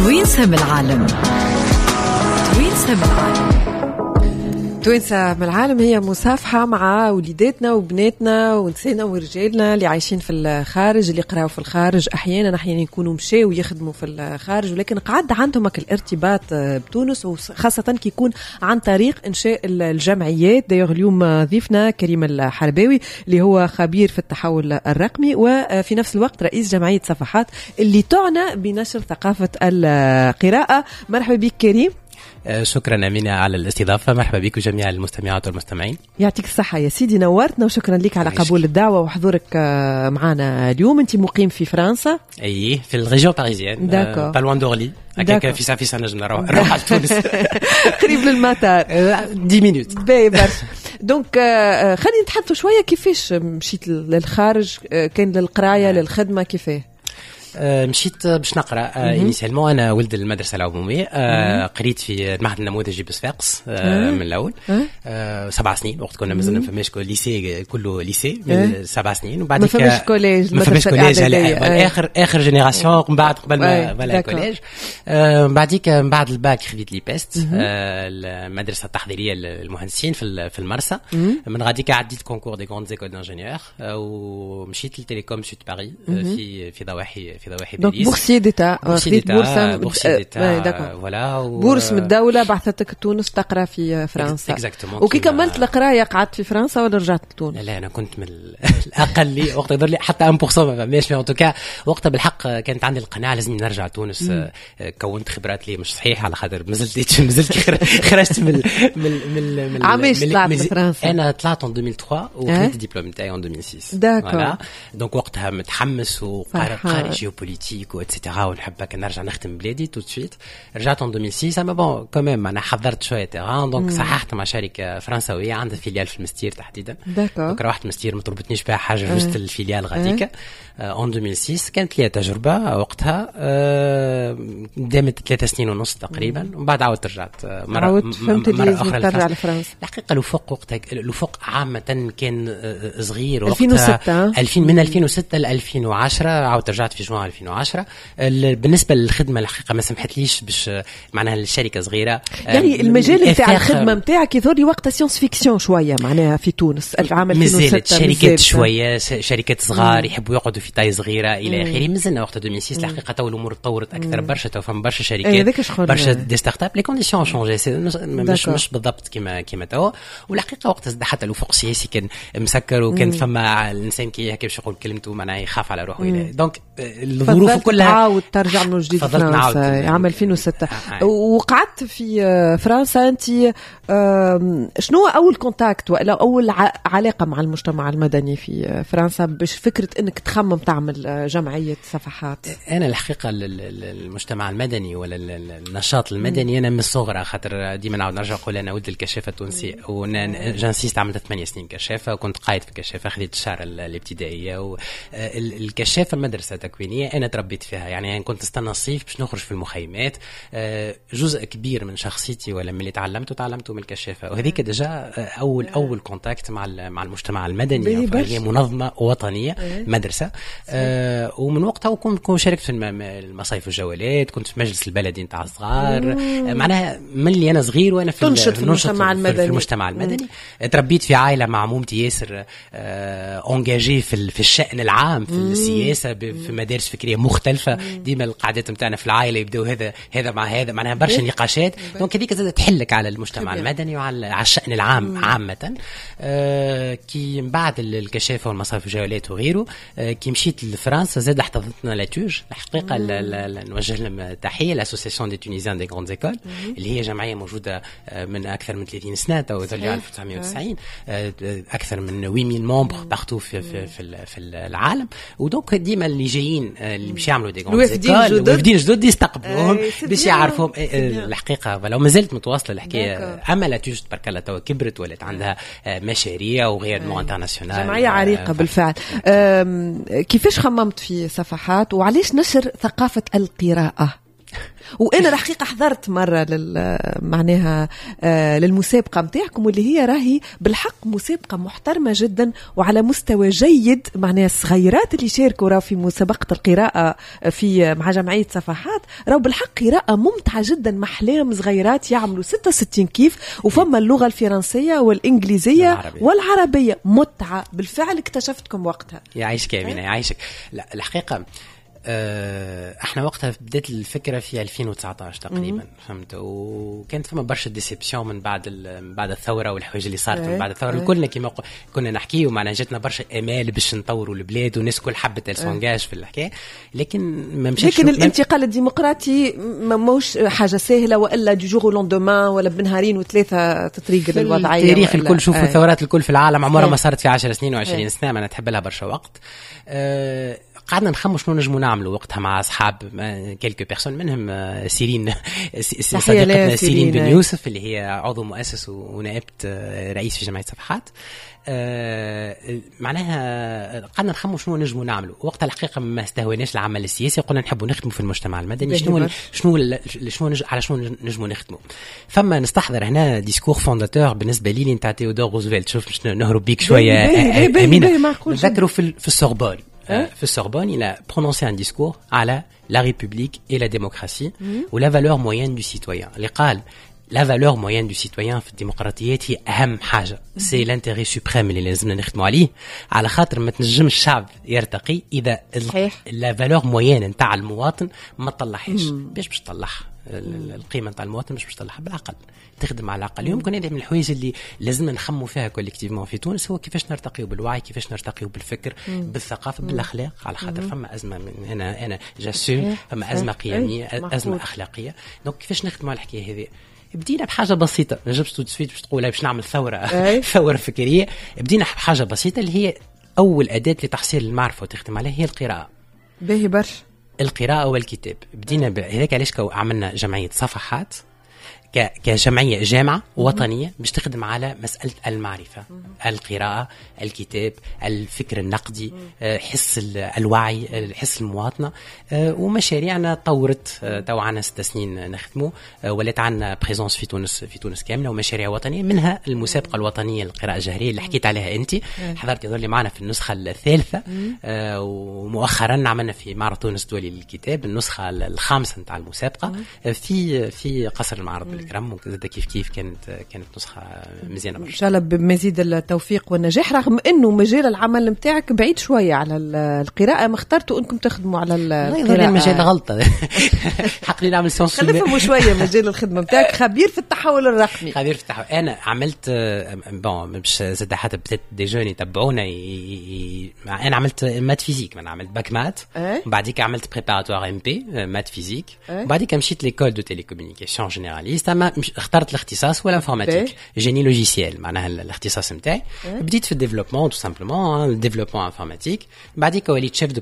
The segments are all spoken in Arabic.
توينسا من العالم. توينسا من العالم. توينسا من العالم هي مصافحة مع وليداتنا وبناتنا ونسينا ورجالنا اللي عايشين في الخارج، اللي يقراوا في الخارج، أحيانا يكونوا مشاو ويخدموا في الخارج، ولكن قعد عندهم الارتباط بتونس، وخاصة كي يكون عن طريق إنشاء الجمعيات. دايوغ اليوم ضيفنا كريم الحرباوي اللي هو خبير في التحول الرقمي، وفي نفس الوقت رئيس جمعية صفحات اللي تعنى بنشر ثقافة القراءة. مرحبا بك كريم. شكرا أمينة على الاستضافة. مرحبا بكم جميع المستمعات والمستمعين. يعطيك الصحة يا سيدي، نورتنا وشكرا لك على قبول الدعوة وحضورك معنا اليوم. أنت مقيم في فرنسا؟ أي في الريجيون باريزيان، بالوان دورلي، هكاك في ساعة نجم نروح على تونس قريب للمطار 10 مينوت. باهي برشا. دونك خلينا نتحدثوا شوية كيفاش مشيت للخارج، كان للقراية للخدمة كيفاه؟ مشيت باش نقرا انيسيالمون. انا ولد المدرسه العموميه، قريت في المعهد النموذجي بصفاقس من الاول 7 سنين، وقت كنا مازلنا ما فماش ليسي، كله ليسي من 7 سنين، وبعد ما فماش كوليج، ما فماش كوليج اخر جينيراسيون من بعد قبل ما ولا كوليج. بعديك من بعد الباك خديت لي بيست، المدرسه التحضيريه للمهندسين في المرسى. من غاديك عديت كونكور دي غروند ايكول دانجينيور، ومشيت للتيليكوم سود باريس في ضواحي باريس. بورسية ديتا، خديت بورسية ديتا فوالا، بورس من الدولة بعثتك تونس تقرا في فرنسا. وكي كملت القراية قعدت في فرنسا ولا رجعت لتونس؟ لا أنا كنت من الأقل وقت يقدر لي حتى 1% ما فماش، ان توكا وقتها بالحق كانت عندي القناعة لازم نرجع تونس. كونت خبرات لي مش صحيح على خاطر مازلت خرجت من عامش طلعت فرنسا. أنا طلعت 2003 وخديت الدبلوم نتاعي 2006. داكور. دونك وقتها متحمس وقارئ جيوبوليتيك واتسيتيرا، ونحب نرجع نخدم بلادي تو سويت. رجعت 2006 اما بون كوميم انا حضرت شويه تيران، دونك صححت مع شركه فرنسويه عندها فيليال في المستير تحديدا. دونك روحت المستير، ما طلبتنيش بها حاجه، جست الفيليال غاديك. 2006 كانت لي تجربه وقتها، دامت 3 سنين ونص تقريبا، ومن بعد عاودت رجعت مرة اخرى ترجع لفرنسا. الحقيقه الافق عامه كان صغير وقتها. 2006 من 2006 ل 2010 عاودت رجعت في جوان 2010. بالنسبه للخدمه الحقيقه ما سمحتليش باش معناها الشركه صغيره، يعني المجال نتاع الخدمه نتاعك يظهر لي وقتها سيونس فيكسيون شويه معناها في تونس. العام 2006 شركات شويه شركات صغار يحبوا يقعدوا في تاي صغيره الى اخره. مازلنا وقت 2006 الحقيقه تو الامور تطورت اكثر برشا، تو فما برشا شركات برشا دي ستارت اب، لي كونديسيون شونجي مش بالضبط كما تو. والحقيقه وقت حتى الافق السياسي كان مسكر، وكان فما الانسان كي هكا باش يقول كلمته معناها يخاف على روحه. دونك الظروف كلها عاود ترجع من جديد فرنسا عام 2006. وقعدت في فرنسا. انت شنو اول كونتاكت ولا اول علاقه مع المجتمع المدني في فرنسا باش فكره انك تخمم تعمل جمعيه صفحات؟ انا الحقيقه المجتمع المدني ولا النشاط المدني انا من الصغر، خاطر ديما نعاود نرجع نقول انا ولد الكشافه التونسيه، وجانسيست عملت 8 سنين كشافه، وكنت قايد في الكشافه، خديت الشهر الابتدائيه. والكشافه مدرسه تكوينيه انا تربيت فيها، يعني كنت استنى الصيف باش نخرج في المخيمات. جزء كبير من شخصيتي ولا من اللي تعلمته من الكشافه، وهذيك ديجا اول كونتاكت مع المجتمع المدني. هي منظمه وطنيه مدرسه. ومن وقتها كنت شاركت في المصايف والجولات، كنت في مجلس البلدي نتاع الصغار. معناها من اللي انا صغير وانا في المجتمع المدني. تربيت في عائله مع عمومتي ياسر انجاجي في الشأن العام، في السياسه، في مدارس فكريه مختلفه. ديما القعدات نتاعنا في العائله يبداو هذا مع هذا، معناها برشا نقاشات. دونك هذيك زادت تحلك على المجتمع المدني وعلى الشأن العام عامه. كي من بعد الكشافه والمصايف والجولات وغيره، كي مشيت لفرنسا زاد احتضنتنا لاتوج. الحقيقه نوجه لهم تحيه، لاسوسياسيون دي تونيزيان دي غروند ايكول، اللي هي جمعيه موجوده من اكثر من 30 سنه، تو 1990. اكثر من 8000 ممبر بارتو في العالم. ودونك ديما اللي جايين اللي باش يعملوا دي غروند ايكول وفدين جدد يستقبلوهم باش يعرفوهم. الحقيقه ولو ما زلت متواصله الحكايه، اما لاتوج تبارك الله تو كبرت ولات عندها مشاريع وغير مو انترناسيونال، جمعيه عريقه بالفعل. كيفاش خممت في صفحات وعليش نشر ثقافه القراءه؟ وانا الحقيقه حضرت مره معناها للمسابقه نتاعكم، واللي هي راهي بالحق مسابقه محترمه جدا وعلى مستوى جيد. معناها الصغيرات اللي شاركوا راهو في مسابقه القراءه في مع جمعيه صفحات راهو بالحق قراءه ممتعه جدا، محلاهم صغيرات يعملوا 66 كيف، وفما اللغه الفرنسيه والانجليزيه والعربيه. متعه بالفعل اكتشفتكم وقتها. يعيشك يا أمينة يعيشك. لا الحقيقه احنا وقتها بدات الفكره في 2019 تقريبا، فهمت، وكانت فما برشا ديسيبسيون من بعد الثوره والحوايج اللي صارت من بعد الثوره. كلنا كيما كنا نحكيو معنا جاتنا برشا امال باش نطوروا البلاد، والناس كل حبت السونجاج في الحكايه، لكن ما مشاش. لكن الانتقال الديمقراطي موش حاجه سهله، والا دي جور لوندومان ولا بنهارين وثلاثه تتريق الوضعيه. التاريخ الكل شوفوا الثورات الكل في العالم عمرها ما صارت في 10 سنين و20 سنه، انا تحب لها برشا وقت. قعدنا نخمم شنو نجمو نعملوا وقتها مع اصحاب كيلكو بيرسون، منهم سيرين صديقتنا سيرين بن يوسف اللي هي عضو مؤسس ونائبة رئيس في جمعية صفحات. معناها قعدنا نخمم شنو نجمو نعملوا وقتها. الحقيقه ما استهوناش العمل السياسي، قلنا نحبوا نخدموا في المجتمع المدني. على شنو نجمو نخدموا. فما نستحضر هنا ديسكور فونداتور بالنسبه لي نتاع تيودور روزفلت. شوف باش نهرب بيك شويه امينه. نذكروا في السوربون. في السوربون il a prononcé un discours على la République et la démocratie ou la valeur moyenne du citoyen. اللي قال la valeur moyenne du citoyen في الديمقراطيات هي أهم حاجة، c'est l'intérêt suprême اللي لازمنا نخدموا عليه، على خاطر ما تنجم الشعب يرتقي إذا la valeur moyenne نتاع المواطن ما تطلعهاش. باش تطلعها القيمة نتاع المواطن باش تطلعها بالعقل، تخدم على العقل. يمكن هذه من الحوايج اللي لازمنا نخموا فيها كوليكتيفمون في تونس، هو كيفاش نرتقيوا بالوعي، كيفاش نرتقيوا بالفكر، بالثقافة، بالأخلاق. على خاطر فما أزمة من هنا أنا جاسوم، فما أزمة قيمية، أزمة أخلاقية. دونك كيفاش نخدموا على الحكاية هذه؟ بدينا بحاجة بسيطة، ما جبتش تو سويت باش تقول باش نعمل ثورة فكرية. بدينا بحاجة بسيطة اللي هي أول أداة لتحصيل المعرفة وتخدم عليها هي القراءة. باهي برشا القراءة والكتاب. بدينا هذاك علاش عملنا جمعية صفحات كجمعية جامعة وطنية باش تخدم على مسألة المعرفة، القراءة، الكتاب، الفكر النقدي، حس الوعي، حس المواطنة. ومشاريعنا طورت تو عنا 6 سنين نخدموا، ولات عنا بريزونس في تونس كاملة، ومشاريع وطنية منها المسابقة الوطنية للقراءة الجهرية اللي حكيت عليها أنت. حضرت يظل معنا في النسخة الثالثة، ومؤخرا عملنا في معرض تونس الدولي للكتاب النسخة الخامسة نتاع المسابقة في قصر المعرض الكرام. وكذا كيف كانت نسخة مزيانة برشا. إن شاء الله بمزيد التوفيق والنجاح، رغم إنه مجال العمل متاعك بعيد شوية على القراءة، ما اخترتوا إنكم تخدموا على القراءة. المجال غلطة. حقني نعمل سونس. خلينا شوية مجال الخدمة متاعك. خبير في التحول الرقمي. خبير في التحول. أنا عملت مش زاد حتى بدأت دي جون يتبعونا. أنا عملت مات فيزيك، أنا عملت باك مات، بعديك عملت بريباراتوار ام بي مات فيزيك، بعديك مشيت ليكول دو تيليكومونيكاسيون جينيراليست. اخترت الاختصاص والانفورماتيك، جيني لوجيسيال معناها الاختصاص نتاعي. بديت في الديفلوبمون تو سامبلومون، الديفلوبمون انفورماتيك. بعديك وليت شيف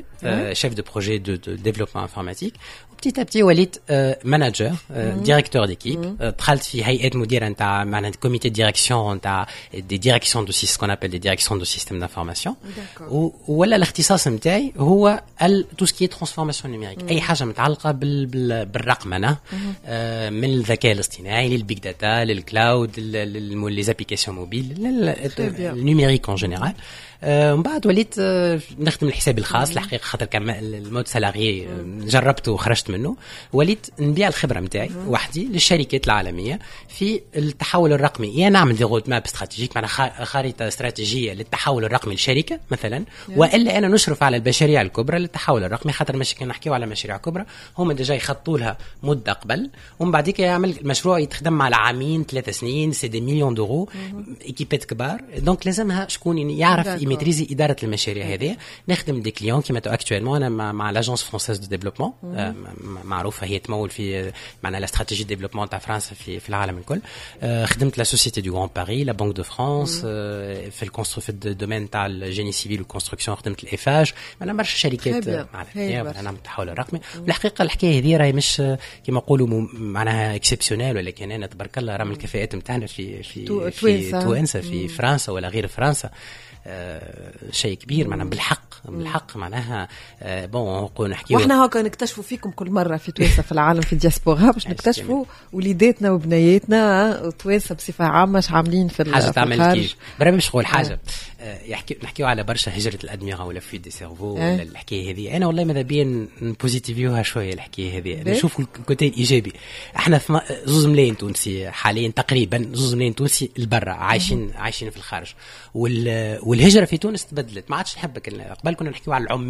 دو بروجي دو ديفلوبمون انفورماتيك. وبتيت ابتي وليت ماناجر، ديريكتور ديكيب. دخلت في هيئه مديره نتاع معناها كوميتي ديريكسيون نتاع دي ديريكسيون دو سيستم كون ابل دي ديريكسيون دو سيستم دانفورماسيون. ولا الاختصاص نتاعي هو تو سكي ترانسفورماسيون نيميريك، اي حاجه متعلقه بالرقمنه، من الذكاء الاصطناعي للبيج داتا للكلاود للابليكاسيون موبيل النيميريك اون جينيرال. ومن بعد وليت نخدم الحساب الخاص الحقيقه، خاطر كان المود سالاري جربته وخرجت منه. وليت نبيع الخبره نتاعي وحدي للشركات العالميه في التحول الرقمي. يعني نعمل دي رود ماب استراتيجيك، معنا خارطه استراتيجيه للتحول الرقمي للشركه مثلا، والا انا نشرف على المشاريع الكبرى للتحول الرقمي. خاطر مش كنا نحكيو على مشاريع كبرى هم ديجا يخطوا لها مده قبل، ومن بعديك يعمل مشروع يتخدم على عامين 3 سنين، سي دي مليون دورو، ايكيبات كبار. دونك لازمها شكون يعرف يميتريزي اداره المشاريع هذه. نخدم دي كليون كيما تو اكطوالمون انا مع لاجونس فرونسيز دو ديفلوبمون، معروفه هي تمول في معنا لا استراتيجي ديفلوبمون تاع فرنسا في العالم الكل. خدمت لا سوسيتي دو غران باري، لا بنك دو فرانس، في الدومين تاع الجيني سيفيل والكونستركسيون خدمت الافاج. انا برشا شركات معناها نعمل التحول الرقمي. والحقيقه الحكايه هذه راهي مش كيما نقولوا معناها اكسبسيونيل، ولكن انا تبارك الله رغم الكفاءات نتاعنا في تونس، في فرنسا ولا غير فرنسا، شيء كبير. معنا بالحق بالحق معناها بون نقول نحكيو واحنا هاكا نكتشفوا فيكم كل مره في توانسه في العالم في الدياسبورا باش نكتشفوا وليداتنا وبنياتنا توانسه بصفه عامه اش عاملين في حاجه تعمل كيف برا باش نقول حاجه نحكيو على برشا هجره الادمغه ولا في دي سيرفو ولا الحكايه هذه. انا والله ماذا بيا نبوزيتيفيوها شويه الحكايه هذه نشوف الكوتي الايجابي. احنا 2 ملايين تونسي حاليا تقريبا 2 ملايين تونسي البرا عايشين في الخارج والهجره في تونس تبدلت ما عادش نحبك قبل كنا نحكيو على العمال